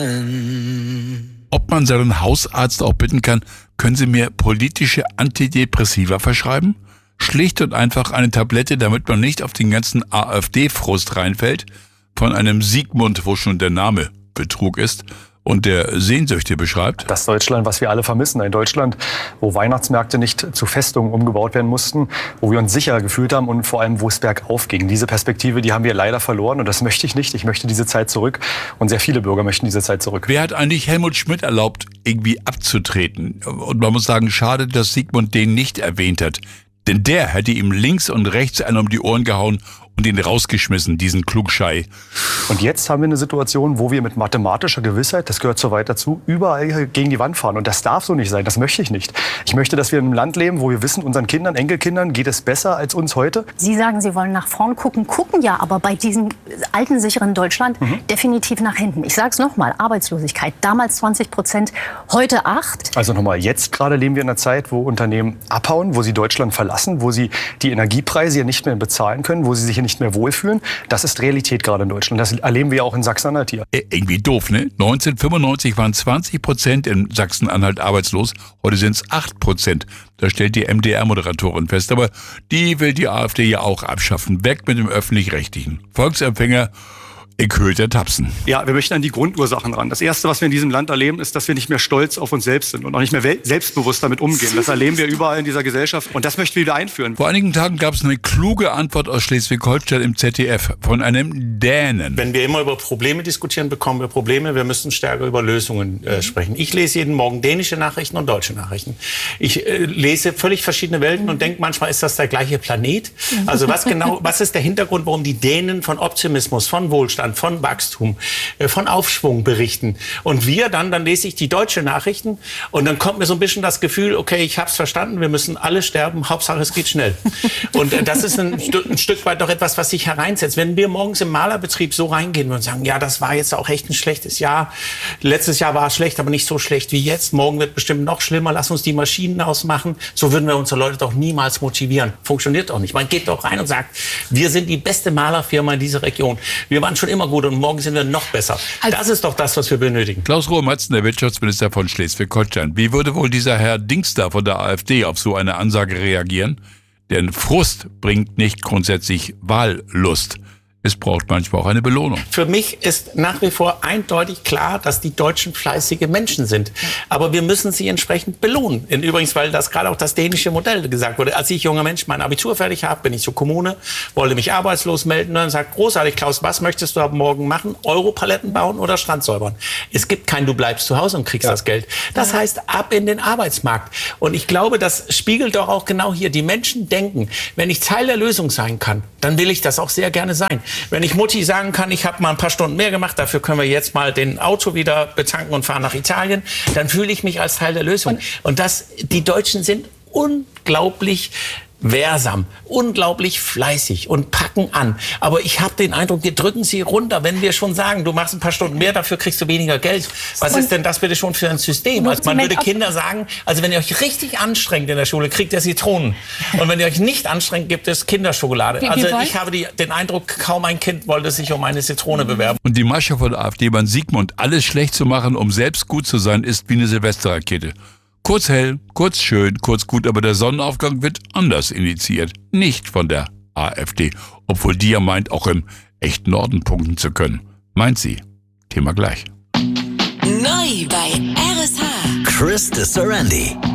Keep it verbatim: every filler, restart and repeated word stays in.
Ob man seinen Hausarzt auch bitten kann, können Sie mir politische Antidepressiva verschreiben? Schlicht und einfach eine Tablette, damit man nicht auf den ganzen AfD-Frust reinfällt, von einem Sigmund, wo schon der Name Betrug ist und der Sehnsüchte beschreibt. Das Deutschland, was wir alle vermissen, ein Deutschland, wo Weihnachtsmärkte nicht zu Festungen umgebaut werden mussten, wo wir uns sicher gefühlt haben und vor allem, wo es bergauf ging. Diese Perspektive, die haben wir leider verloren und das möchte ich nicht. Ich möchte diese Zeit zurück und sehr viele Bürger möchten diese Zeit zurück. Wer hat eigentlich Helmut Schmidt erlaubt, irgendwie abzutreten? Und man muss sagen, schade, dass Sigmund den nicht erwähnt hat. Denn der hätte ihm links und rechts einen um die Ohren gehauen und ihn rausgeschmissen, diesen Klugschei. Und jetzt haben wir eine Situation, wo wir mit mathematischer Gewissheit, das gehört so weit dazu, überall gegen die Wand fahren. Und das darf so nicht sein, das möchte ich nicht. Ich möchte, dass wir in einem Land leben, wo wir wissen, unseren Kindern, Enkelkindern geht es besser als uns heute. Sie sagen, Sie wollen nach vorn gucken, gucken ja aber bei diesem alten, sicheren Deutschland mhm. definitiv nach hinten. Ich sage es nochmal, Arbeitslosigkeit, damals zwanzig Prozent, heute acht. Also nochmal, jetzt gerade leben wir in einer Zeit, wo Unternehmen abhauen, wo sie Deutschland verlassen, wo sie die Energiepreise ja nicht mehr bezahlen können, wo sie sich nicht mehr wohlfühlen. Das ist Realität gerade in Deutschland. Das erleben wir auch in Sachsen-Anhalt hier. Äh, irgendwie doof, ne? neunzehnhundertfünfundneunzig waren zwanzig Prozent in Sachsen-Anhalt arbeitslos. Heute sind es acht Prozent. Da stellt die M D R-Moderatorin fest. Aber die will die AfD ja auch abschaffen. Weg mit dem Öffentlich-Rechtlichen. Volksempfänger, ich höre Tapsen. Ja, wir möchten an die Grundursachen ran. Das Erste, was wir in diesem Land erleben, ist, dass wir nicht mehr stolz auf uns selbst sind und auch nicht mehr selbstbewusst damit umgehen. Das erleben wir überall in dieser Gesellschaft und das möchten wir wieder einführen. Vor einigen Tagen gab es eine kluge Antwort aus Schleswig-Holstein im Z D F von einem Dänen. Wenn wir immer über Probleme diskutieren, bekommen wir Probleme. Wir müssen stärker über Lösungen äh, sprechen. Ich lese jeden Morgen dänische Nachrichten und deutsche Nachrichten. Ich äh, lese völlig verschiedene Welten und denke manchmal, ist das der gleiche Planet? Also was genau, was ist der Hintergrund, warum die Dänen von Optimismus, von Wohlstand, von Wachstum, von Aufschwung berichten. Und wir dann, dann lese ich die deutsche Nachrichten und dann kommt mir so ein bisschen das Gefühl, okay, ich habe es verstanden, wir müssen alle sterben, Hauptsache es geht schnell. Und das ist ein, St- ein Stück weit doch etwas, was sich hereinsetzt. Wenn wir morgens im Malerbetrieb so reingehen und sagen, ja, das war jetzt auch echt ein schlechtes Jahr. Letztes Jahr war es schlecht, aber nicht so schlecht wie jetzt. Morgen wird bestimmt noch schlimmer. Lass uns die Maschinen ausmachen. So würden wir unsere Leute doch niemals motivieren. Funktioniert doch nicht. Man geht doch rein und sagt, wir sind die beste Malerfirma in dieser Region. Wir waren schon immer gut und morgen sind wir noch besser. Das ist doch das, was wir benötigen. Klaus Rohr-Matzen, der Wirtschaftsminister von Schleswig-Holstein. Wie würde wohl dieser Herr Dings da von der AfD auf so eine Ansage reagieren? Denn Frust bringt nicht grundsätzlich Wahllust. Es braucht manchmal auch eine Belohnung. Für mich ist nach wie vor eindeutig klar, dass die Deutschen fleißige Menschen sind. Aber wir müssen sie entsprechend belohnen. Und übrigens, weil das gerade auch das dänische Modell gesagt wurde. Als ich junger Mensch mein Abitur fertig habe, bin ich zur Kommune, wollte mich arbeitslos melden. Und dann sagt, großartig, Klaus, was möchtest du ab morgen machen? Europaletten bauen oder Strand säubern? Es gibt kein, du bleibst zu Hause und kriegst ja. das Geld. Das heißt, ab in den Arbeitsmarkt. Und ich glaube, das spiegelt doch auch genau hier. Die Menschen denken, wenn ich Teil der Lösung sein kann, dann will ich das auch sehr gerne sein. Wenn ich Mutti sagen kann, ich habe mal ein paar Stunden mehr gemacht, dafür können wir jetzt mal den Auto wieder betanken und fahren nach Italien, dann fühle ich mich als Teil der Lösung. Und, und das, die Deutschen sind unglaublich wehrsam, unglaublich fleißig und packen an. Aber ich habe den Eindruck, wir drücken sie runter, wenn wir schon sagen, du machst ein paar Stunden mehr, dafür kriegst du weniger Geld. Was und ist denn das bitte schon für ein System? Also man würde Kinder sagen, also wenn ihr euch richtig anstrengt in der Schule, kriegt ihr Zitronen. Und wenn ihr euch nicht anstrengt, gibt es Kinderschokolade. Also ich habe die, den Eindruck, kaum ein Kind wollte sich um eine Zitrone bewerben. Und die Masche von der AfD beim Sigmund, alles schlecht zu machen, um selbst gut zu sein, ist wie eine Silvesterrakete. Kurz hell, kurz schön, kurz gut, aber der Sonnenaufgang wird anders initiiert. Nicht von der AfD, obwohl die ja meint, auch im echten Norden punkten zu können. Meint sie. Thema gleich. Neu bei R S H. Chris de Sorrenti.